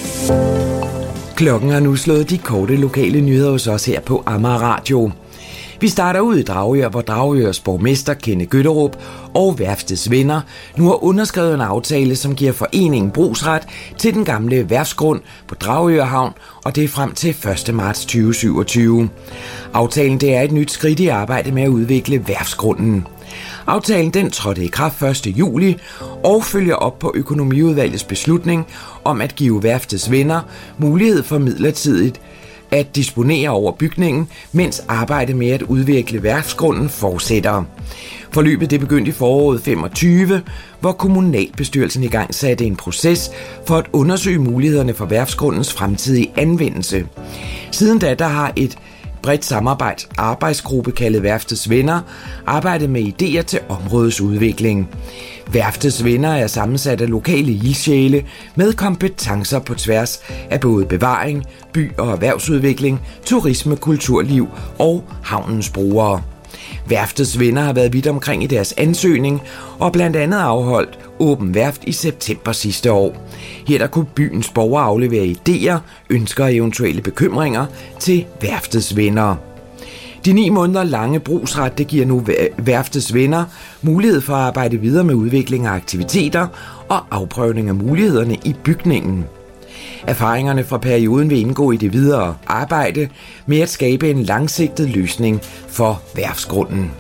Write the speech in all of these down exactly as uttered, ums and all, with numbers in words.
Klokken har nu slået de korte lokale nyheder hos os her på Amager Radio. Vi starter ud i Dragør, hvor Dragørs borgmester Kenneth Gøtterup og værftets venner nu har underskrevet en aftale, som giver foreningen brugsret til den gamle værftsgrund på Dragør Havn, og det er frem til første marts tyve syvogtyve. Aftalen det er et nyt skridt i arbejdet med at udvikle værftsgrunden. Aftalen den trådte i kraft første juli og følger op på økonomiudvalgets beslutning om at give værftets venner mulighed for midlertidigt at disponere over bygningen, mens arbejdet med at udvikle værftsgrunden fortsætter. Forløbet det begyndte i foråret femogtyve, hvor kommunalbestyrelsen i gang satte en proces for at undersøge mulighederne for værftsgrundens fremtidige anvendelse. Siden da der har et bredt samarbejds arbejdsgruppe kaldet Værftets Venner arbejdet med idéer til områdets udvikling. Værftets Venner er sammensat af lokale ildsjæle med kompetencer på tværs af både bevaring, by- og erhvervsudvikling, turisme, kulturliv og havnens brugere. Værftets Venner har været vidt omkring i deres ansøgning og blandt andet afholdt åben værft i september sidste år. Her der kunne byens borgere aflevere idéer, ønsker og eventuelle bekymringer til Værftets Venner. De ni måneder lange brugsret det giver nu Værftets Venner mulighed for at arbejde videre med udvikling af aktiviteter og afprøvning af mulighederne i bygningen. Erfaringerne fra perioden vil indgå i det videre arbejde med at skabe en langsigtet løsning for værftsgrunden.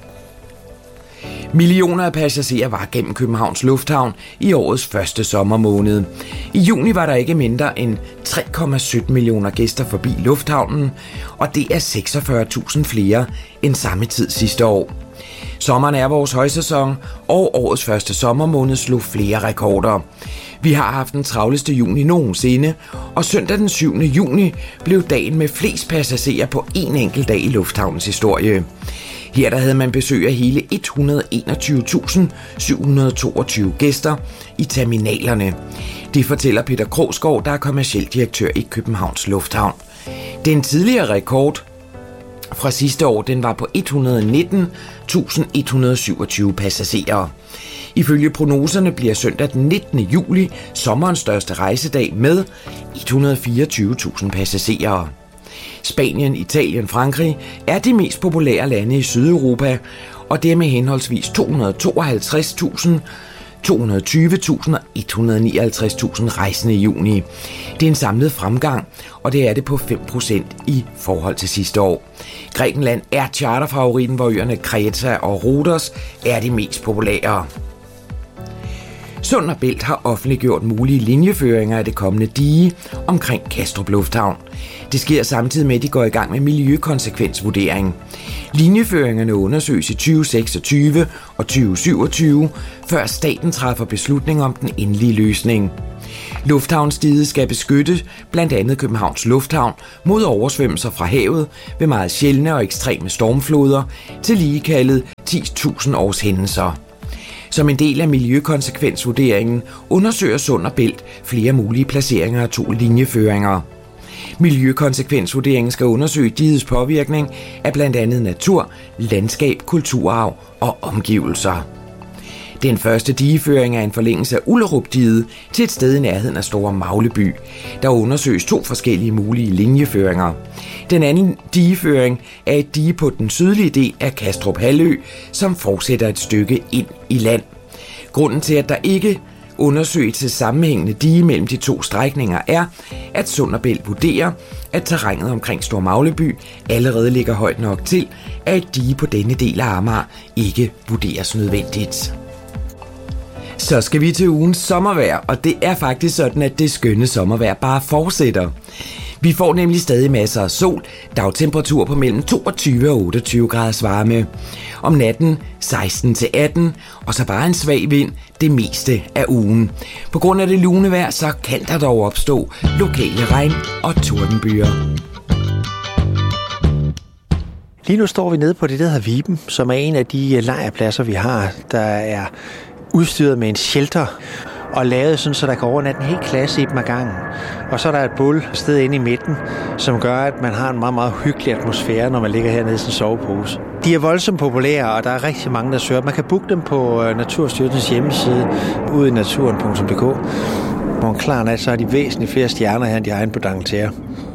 Millioner af passagerer var gennem Københavns Lufthavn i årets første sommermåned. I juni var der ikke mindre end tre komma sytten millioner gæster forbi lufthavnen, og det er seksogfyrre tusind flere end samme tid sidste år. Sommeren er vores højsæson, og årets første sommermåned slog flere rekorder. Vi har haft den travleste juni nogensinde, og søndag den syvende juni blev dagen med flest passagerer på en enkelt dag i lufthavnens historie. Her der havde man besøg af hele et hundrede og enogtyve tusind syv hundrede og toogtyve gæster i terminalerne. Det fortæller Peter Krogsgaard, der er kommerciel direktør i Københavns Lufthavn. Den tidligere rekord fra sidste år den var på et hundrede og nitten tusind et hundrede og syvogtyve passagerer. Ifølge prognoserne bliver søndag den nittende juli sommerens største rejsedag med et hundrede og fireogtyve tusind passagerer. Spanien, Italien, Frankrig er de mest populære lande i Sydeuropa, og det er med henholdsvis to hundrede og tooghalvtreds tusind, to hundrede og tyve tusind og et hundrede og nioghalvtreds tusind rejsende i juni. Det er en samlet fremgang, og det er det på fem procent i forhold til sidste år. Grækenland er charterfavoritten, hvor øerne Kreta og Rhodos er de mest populære. Sund og Bælt har offentliggjort mulige linjeføringer af det kommende dige omkring Kastrup Lufthavn. Det sker samtidig med, at de går i gang med miljøkonsekvensvurdering. Linjeføringerne undersøges i tyve seksogtyve og tyve syvogtyve, før staten træffer beslutning om den endelige løsning. Lufthavnsdiget skal beskytte blandt andet Københavns Lufthavn mod oversvømmelser fra havet ved meget sjældne og ekstreme stormfloder, tillige kaldet ti tusind års hændelser. Som en del af miljøkonsekvensvurderingen undersøger Sund og Bælt flere mulige placeringer af to linjeføringer. Miljøkonsekvensvurderingen skal undersøge digets påvirkning af blandt andet natur, landskab, kulturarv og omgivelser. Den første digeføring er en forlængelse af Ullerup-diget til et sted i nærheden af Store Magleby. Der undersøges to forskellige mulige linjeføringer. Den anden digeføring er et dige på den sydlige del af Kastrup Halvø, som fortsætter et stykke ind i land. Grunden til, at der ikke undersøges til sammenhængende dige mellem de to strækninger er, at Sund og Bælt vurderer, at terrænet omkring Store Magleby allerede ligger højt nok til, at et dige på denne del af Amager ikke vurderes nødvendigt. Så skal vi til ugens sommervejr, og det er faktisk sådan, at det skønne sommervejr bare fortsætter. Vi får nemlig stadig masser af sol, dagtemperatur på mellem toogtyve og otteogtyve graders varme. Om natten seksten til atten, og så bare en svag vind det meste af ugen. På grund af det lune vejr, så kan der dog opstå lokale regn- og tordenbyger. Lige nu står vi nede på det, der hedder Viben, som er en af de lejrpladser, vi har, der er udstyret med en shelter og lavet sådan, så der kan overnatte en helt klasse i dem ad gangen. Og så er der et bål sted inde i midten, som gør, at man har en meget, meget hyggelig atmosfære, når man ligger hernede i sådan en sovepose. De er voldsomt populære, og der er rigtig mange, der søger. Man kan booke dem på Naturstyrelsens hjemmeside, ude i naturen punktum d k. på en klar nat, så har de væsentligt flere stjerner her, end de har inde på D'Angleterre.